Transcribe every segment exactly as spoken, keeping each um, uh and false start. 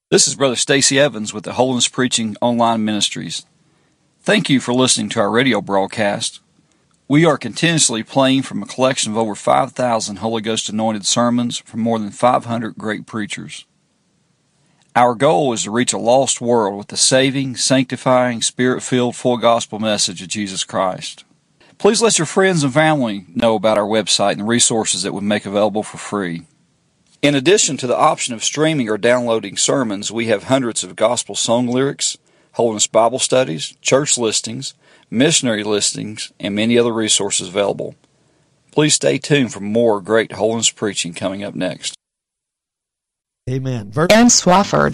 This is Brother Stacy Evans with the Holiness Preaching Online Ministries. Thank you for listening to our radio broadcast. We are continuously playing from a collection of over five thousand Holy Ghost anointed sermons from more than five hundred great preachers. Our goal is to reach a lost world with the saving, sanctifying, Spirit-filled, full gospel message of Jesus Christ. Please let your friends and family know about our website and the resources that we make available for free. In addition to the option of streaming or downloading sermons, we have hundreds of gospel song lyrics, Holiness Bible studies, church listings, missionary listings, and many other resources available. Please stay tuned for more great holiness preaching coming up next. Amen. Aaron Swafford.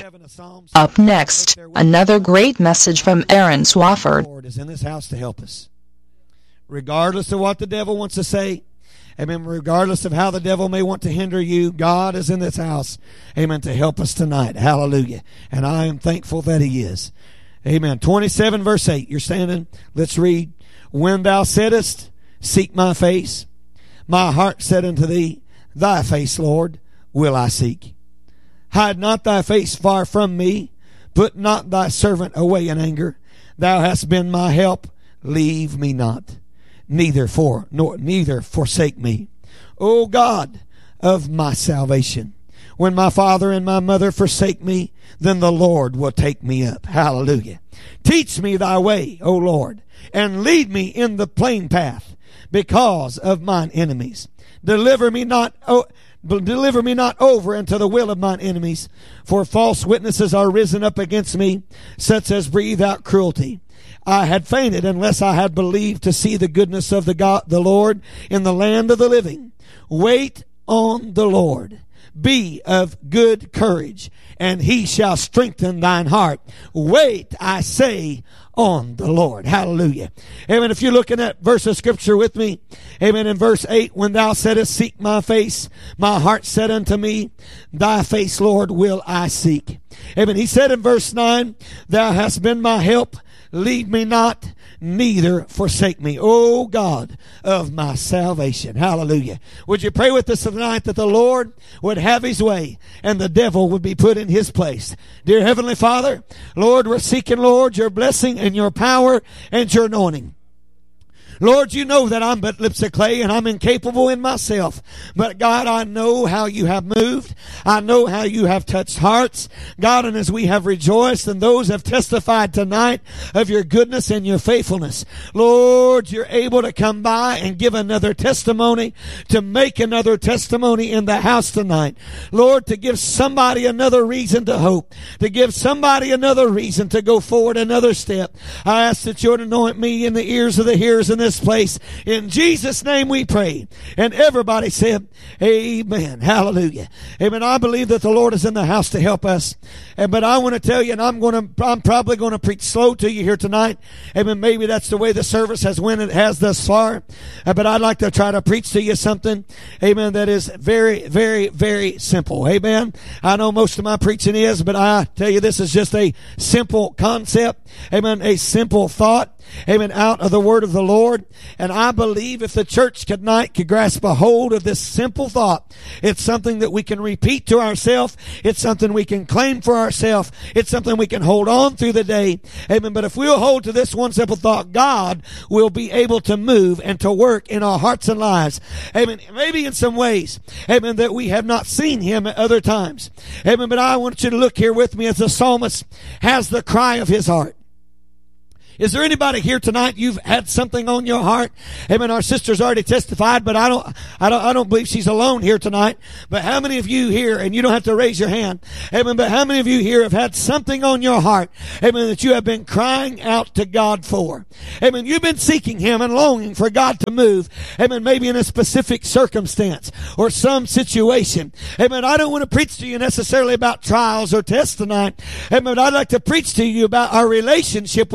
Up next, another great message from Aaron Swafford. The Lord is in this house to help us. Regardless of what the devil wants to say, amen, regardless of how the devil may want to hinder you, God is in this house, amen, to help us tonight. Hallelujah. And I am thankful that He is. Amen. twenty-seven verse eight. You're standing. Let's read. When thou saidest, seek my face, my heart said unto thee, thy face, Lord, will I seek. Hide not thy face far from me. Put not thy servant away in anger. Thou hast been my help. Leave me not. Neither for nor neither forsake me, O God of my salvation. When my father and my mother forsake me, then the Lord will take me up. Hallelujah. Teach me thy way, O Lord, and lead me in the plain path because of mine enemies. Deliver me not, oh, deliver me not over into the will of mine enemies, for false witnesses are risen up against me, such as breathe out cruelty. I had fainted unless I had believed to see the goodness of the God, the Lord in the land of the living. Wait on the Lord. Be of good courage, and He shall strengthen thine heart. Wait, I say, on the Lord. Hallelujah. Amen. If you're looking at verse of scripture with me, amen, in verse eight, when thou saidest, seek my face, my heart said unto me, thy face, Lord, will I seek. Amen. He said in verse nine, thou hast been my help. Lead me not, neither forsake me, O God of my salvation. Hallelujah. Would you pray with us tonight that the Lord would have His way and the devil would be put in his place? Dear Heavenly Father, Lord, we're seeking, Lord, your blessing and your power and your anointing. Lord, you know that I'm but lips of clay and I'm incapable in myself. But God, I know how you have moved. I know how you have touched hearts. God, and as we have rejoiced and those have testified tonight of your goodness and your faithfulness, Lord, you're able to come by and give another testimony, to make another testimony in the house tonight. Lord, to give somebody another reason to hope, to give somebody another reason to go forward another step. I ask that you would anoint me in the ears of the hearers in this place. In Jesus' name we pray. And everybody said, amen. Hallelujah. Amen. I believe that the Lord is in the house to help us. And but I want to tell you, and I'm going to, I'm probably going to preach slow to you here tonight. Amen. Maybe that's the way the service has went, it has thus far. Uh, but I'd like to try to preach to you something, amen, that is very, very, very simple. Amen. I know most of my preaching is, but I tell you, this is just a simple concept. Amen. A simple thought. Amen. Out of the word of the Lord. And I believe if the church tonight could grasp a hold of this simple thought, it's something that we can repeat to ourselves. It's something we can claim for ourselves. It's something we can hold on through the day. Amen. But if we'll hold to this one simple thought, God will be able to move and to work in our hearts and lives. Amen. Maybe in some ways, amen, that we have not seen Him at other times. Amen. But I want you to look here with me as the psalmist has the cry of his heart. Is there anybody here tonight, you've had something on your heart? Amen. Our sister's already testified, but I don't, I don't, I don't believe she's alone here tonight. But how many of you here, and you don't have to raise your hand, amen, but how many of you here have had something on your heart, amen, that you have been crying out to God for? Amen. You've been seeking Him and longing for God to move, amen, maybe in a specific circumstance or some situation. Amen. I don't want to preach to you necessarily about trials or tests tonight. Amen. But I'd like to preach to you about our relationship with God.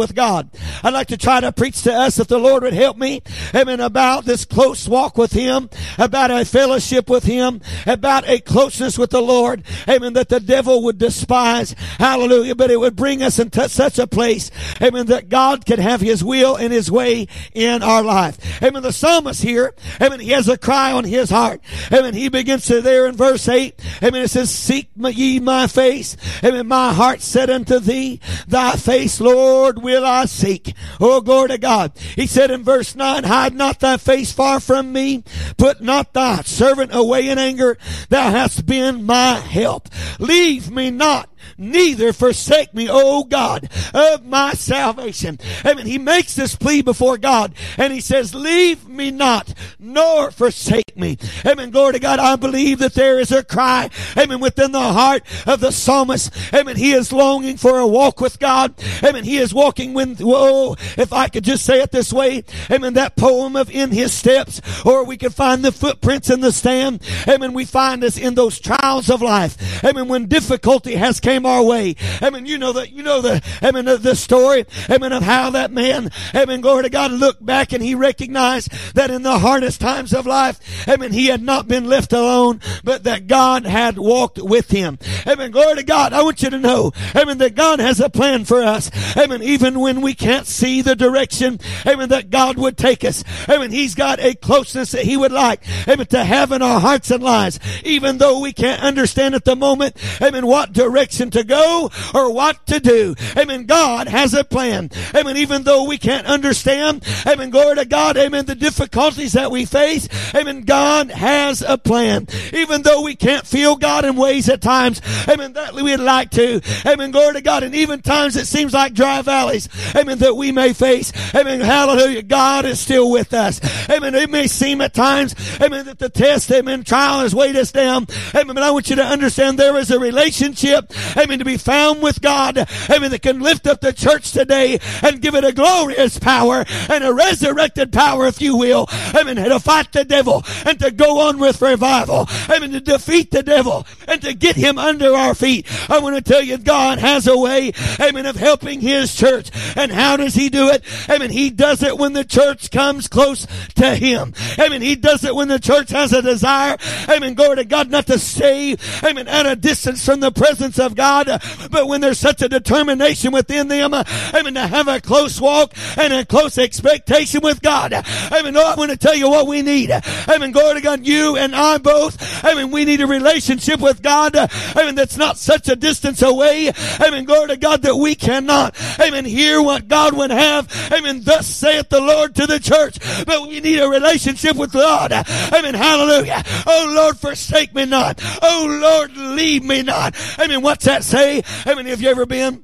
I'd like to try to preach to us, if the Lord would help me, amen, about this close walk with Him, about a fellowship with Him, about a closeness with the Lord, amen, that the devil would despise, hallelujah, but it would bring us into such a place, amen, that God could have His will and His way in our life. Amen, the psalmist here, amen, he has a cry on his heart, amen, he begins to there in verse eight, amen, it says, seek ye my face, amen, my heart said unto thee, thy face, Lord, will I seek. Oh, glory to God. He said in verse nine, hide not thy face far from me, put not thy servant away in anger, thou hast been my help. Leave me not, neither forsake me, O God, of my salvation. Amen. He makes this plea before God, and he says, leave me not, nor forsake me. Amen. Glory to God. I believe that there is a cry, amen, within the heart of the psalmist. Amen. He is longing for a walk with God. Amen. He is walking with, whoa, if I could just say it this way, amen, that poem of In His Steps, or we could find the footprints in the stand. Amen. We find us in those trials of life. Amen. When difficulty has came our way. Amen. You know that, you know the, amen, the, the story, amen, of how that man, amen, glory to God, looked back and he recognized that in the hardest times of life, amen, he had not been left alone, but that God had walked with him. Amen. Glory to God. I want you to know, amen, that God has a plan for us. Amen. Even when we can't see the direction, amen, that God would take us. Amen. He's got a closeness that He would like, amen, to have in our hearts and lives, even though we can't understand at the moment, amen, what direction to go or what to do. Amen. God has a plan. Amen. Even though we can't understand, amen, glory to God, amen, the difficulties that we face, amen, God has a plan. Even though we can't feel God in ways at times, amen, that we'd like to, amen, glory to God, and even times it seems like dry valleys, amen, that we may face, amen, hallelujah, God is still with us. Amen. It may seem at times, amen, that the test, amen, trial has weighed us down, amen, but I want you to understand there is a relationship, amen, to be found with God, amen, that can lift up the church today and give it a glorious power and a resurrected power, if you will, amen, to fight the devil and to go on with revival, amen, to defeat the devil and to get him under our feet. I want to tell you, God has a way, amen, of helping His church. And how does He do it? Amen, He does it when the church comes close to Him. Amen, He does it when the church has a desire, amen, glory to God, not to stay, amen, at a distance from the presence of God, but when there's such a determination within them, amen, to have a close walk and a close expectation with God. Amen. No, I want to tell you what we need. Amen. Glory to God. You and I both. Amen. We need a relationship with God. Amen. That's not such a distance away. Amen. Glory to God that we cannot, amen, hear what God would have. Amen. Thus saith the Lord to the church. But we need a relationship with God. Amen. Hallelujah. Oh Lord, forsake me not. Oh Lord, leave me not. Amen. What's that say? Amen. Have you ever been?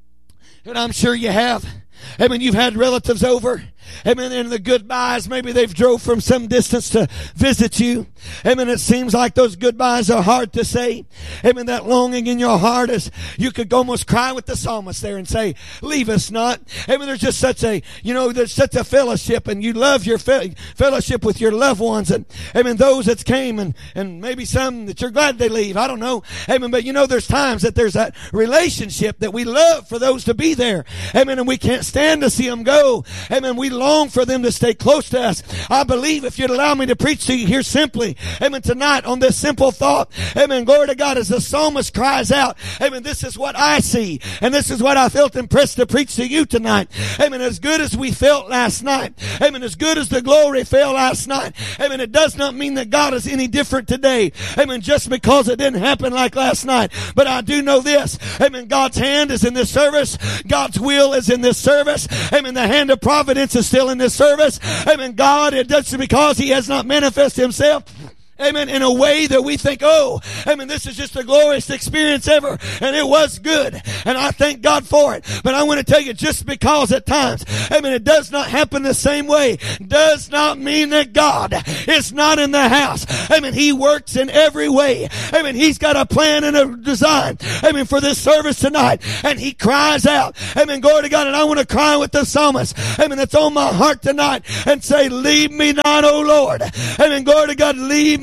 And I'm sure you have. Amen. You've had relatives over. Amen. And the goodbyes, maybe they've drove from some distance to visit you. Amen. It seems like those goodbyes are hard to say. Amen. That longing in your heart is, you could almost cry with the psalmist there and say, leave us not. Amen. There's just such a, you know, there's such a fellowship, and you love your fe- fellowship with your loved ones. And amen, those that came, and, and maybe some that you're glad they leave. I don't know. Amen. But you know, there's times that there's that relationship that we love for those to be there. Amen. And we can't stand to see them go. Amen. We long for them to stay close to us. I believe, if you'd allow me to preach to you here simply, amen, tonight on this simple thought, amen, glory to God, as the psalmist cries out, amen, this is what I see, and this is what I felt impressed to preach to you tonight. Amen, as good as we felt last night, amen, as good as the glory fell last night, amen, it does not mean that God is any different today, amen, just because it didn't happen like last night. But I do know this, amen, God's hand is in this service, God's will is in this service, amen, the hand of providence is still in this service. Amen. God, it doesn't because He has not manifested Himself, amen, in a way that we think, oh, amen, this is just the glorious experience ever, and it was good, and I thank God for it. But I want to tell you, just because at times, amen, it does not happen the same way, does not mean that God is not in the house. Amen. He works in every way. Amen. He's got a plan and a design, amen, for this service tonight, and He cries out, amen, glory to God. And I want to cry with the psalmist, amen, that's on my heart tonight, and say, leave me not, O Lord, amen, glory to God, leave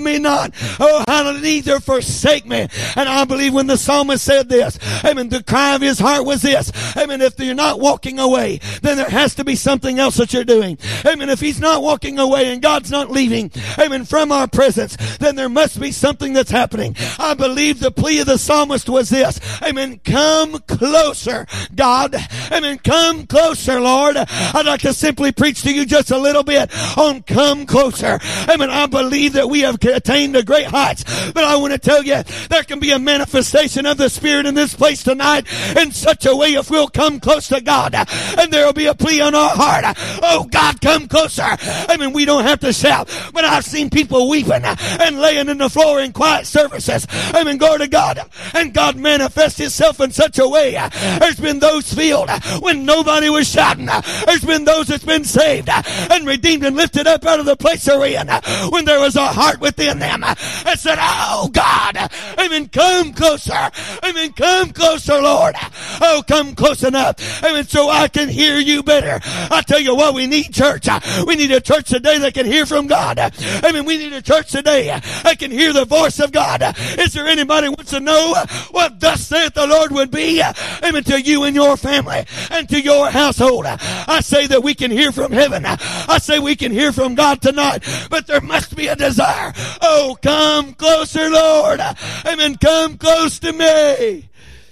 me not. Oh, hallelujah, neither forsake me. And I believe when the psalmist said this, amen, the cry of his heart was this, amen, if you're not walking away, then there has to be something else that you're doing. Amen, if he's not walking away and God's not leaving, amen, from our presence, then there must be something that's happening. I believe the plea of the psalmist was this, amen, come closer, God. Amen, come closer, Lord. I'd like to simply preach to you just a little bit on come closer. Amen, I believe that we have attained to great heights, but I want to tell you, there can be a manifestation of the Spirit in this place tonight in such a way if we'll come close to God, and there will be a plea on our heart. Oh, God, come closer. Amen, we don't have to shout, but I've seen people weeping and laying in the floor in quiet services. Amen, glory to God. And God manifests himself in such a way. There's been those filled when nobody was shouting. There's been those that's been saved and redeemed and lifted up out of the place they're in when there was a heart within them that said, oh God, amen, come closer. Amen, come closer, Lord. Oh, come close enough. Amen, so I can hear you better. I tell you what, we need church. We need a church today that can hear from God. Amen, we need a church today that can hear the voice of God. Is there anybody who wants to know what thus saith the Lord would be? Amen, to you and your family and to your household. I say that we can hear from heaven. I say we can hear from God tonight, but there must be a desire. Oh, come closer, Lord. Amen, come close to me.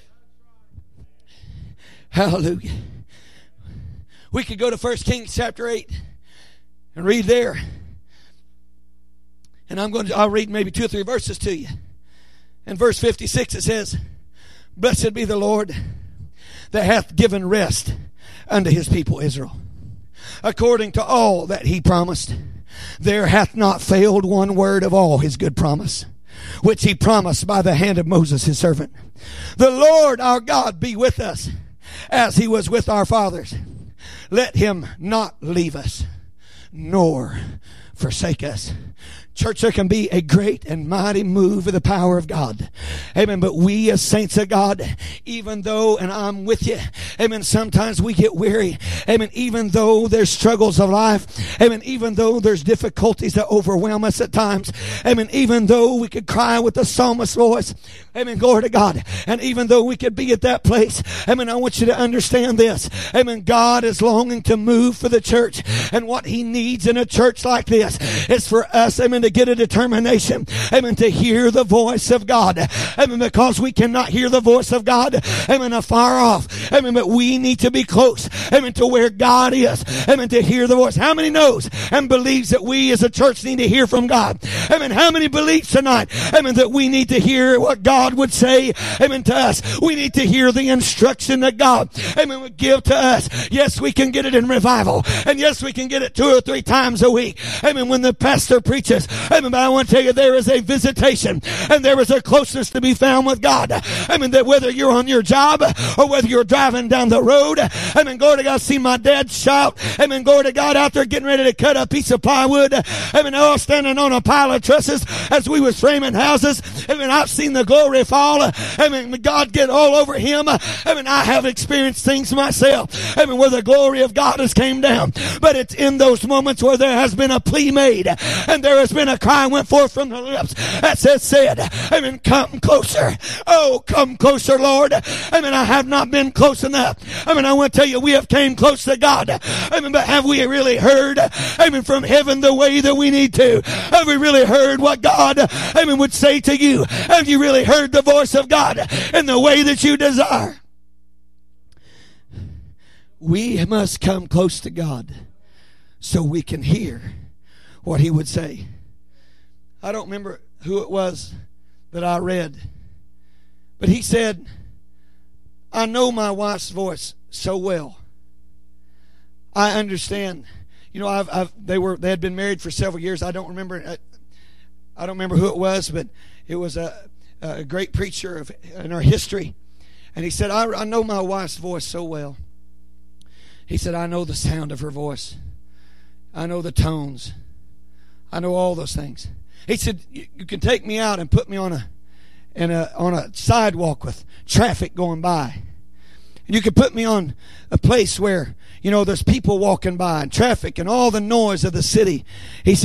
Hallelujah. We could go to First Kings chapter eight and read there. And I'm going to, I'll read maybe two or three verses to you. In verse fifty-six it says, blessed be the Lord that hath given rest unto his people Israel, according to all that he promised. There hath not failed one word of all his good promise, which he promised by the hand of Moses his servant. The Lord our God be with us, as he was with our fathers. Let him not leave us, nor forsake us. Church, there can be a great and mighty move of the power of God. Amen. But we as saints of God, even though, and I'm with you, amen, sometimes we get weary. Amen. Even though there's struggles of life. Amen. Even though there's difficulties that overwhelm us at times. Amen. Even though we could cry with the psalmist's voice. Amen. Glory to God. And even though we could be at that place. Amen. I want you to understand this. Amen. God is longing to move for the church. And what he needs in a church like this is for us, amen, to get a determination, amen, to hear the voice of God. Amen, because we cannot hear the voice of God, amen, afar off. Amen, but we need to be close, amen, to where God is, amen, to hear the voice. How many knows and believes that we as a church need to hear from God? Amen, how many believes tonight, amen, that we need to hear what God would say, amen, to us? We need to hear the instruction that God, amen, would give to us. Yes, we can get it in revival, and yes, we can get it two or three times a week, amen, when the pastor preaches. Amen, but I want to tell you, there is a visitation and there is a closeness to be found with God. Amen, that whether you're on your job or whether you're driving down the road, amen, glory to God, see my dad shout, amen, glory to God, out there getting ready to cut a piece of plywood, amen, all standing on a pile of trusses as we was framing houses. Amen, I've seen the glory fall. Amen, God get all over him. Amen, I have experienced things myself, amen, where the glory of God has came down. But it's in those moments where there has been a plea made and there has been a cry went forth from the lips that says, said, amen, come closer. Oh, come closer, Lord. Amen, I have not been close enough. Amen, I want to tell you, we have came close to God. Amen, but have we really heard, amen, from heaven the way that we need to? Have we really heard what God, amen, would say to you? Have you really heard the voice of God in the way that you desire? We must come close to God so we can hear what he would say. I don't remember who it was that I read, but he said, I know my wife's voice so well. I understand. You know, I've, I've, they were, they had been married for several years. I don't remember, I, I don't remember who it was, but it was a, a great preacher of, in our history. And he said, I, I know my wife's voice so well. He said, I know the sound of her voice. I know the tones. I know all those things. He said, you can take me out and put me on a, in a on a sidewalk with traffic going by. And you can put me on a place where, you know, there's people walking by and traffic and all the noise of the city. He said,